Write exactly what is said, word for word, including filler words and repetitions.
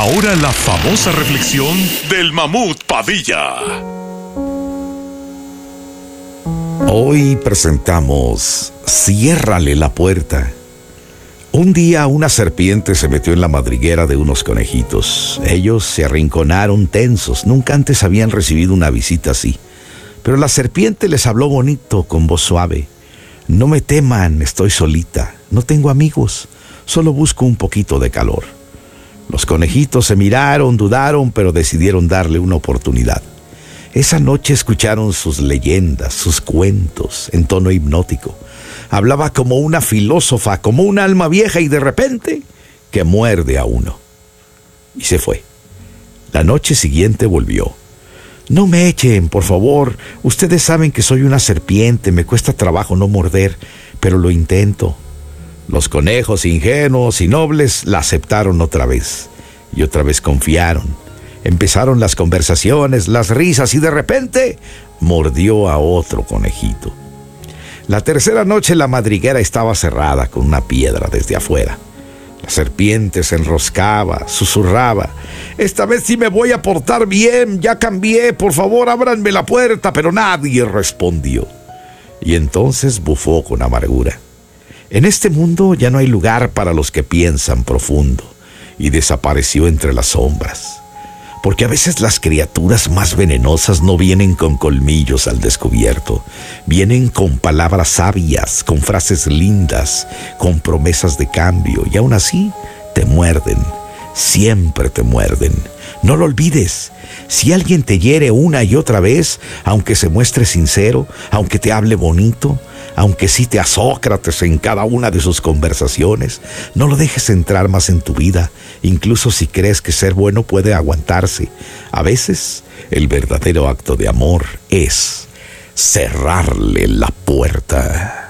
Ahora la famosa reflexión del Mamut Padilla. Hoy presentamos Ciérrale la puerta. Un día una serpiente se metió en la madriguera de unos conejitos. Ellos se arrinconaron tensos, nunca antes habían recibido una visita así. Pero la serpiente les habló bonito, con voz suave. No me teman, estoy solita, no tengo amigos, solo busco un poquito de calor. Los conejitos se miraron, dudaron, pero decidieron darle una oportunidad. Esa noche escucharon sus leyendas, sus cuentos, en tono hipnótico. Hablaba como una filósofa, como un alma vieja, y de repente, que muerde a uno. Y se fue. La noche siguiente volvió. No me echen, por favor. Ustedes saben que soy una serpiente, me cuesta trabajo no morder, pero lo intento. Los conejos ingenuos y nobles la aceptaron otra vez. Y otra vez confiaron. Empezaron las conversaciones, las risas, y de repente mordió a otro conejito. La tercera noche la madriguera estaba cerrada con una piedra desde afuera. La serpiente se enroscaba, susurraba. Esta vez sí me voy a portar bien, ya cambié, por favor ábranme la puerta, pero nadie respondió. Y entonces bufó con amargura. En este mundo ya no hay lugar para los que piensan profundo, y desapareció entre las sombras. Porque a veces las criaturas más venenosas no vienen con colmillos al descubierto. Vienen con palabras sabias, con frases lindas, con promesas de cambio. Y aún así, te muerden. Siempre te muerden. No lo olvides. Si alguien te hiere una y otra vez, aunque se muestre sincero, aunque te hable bonito, aunque cite a Sócrates en cada una de sus conversaciones, no lo dejes entrar más en tu vida, incluso si crees que ser bueno puede aguantarse. A veces, el verdadero acto de amor es cerrarle la puerta.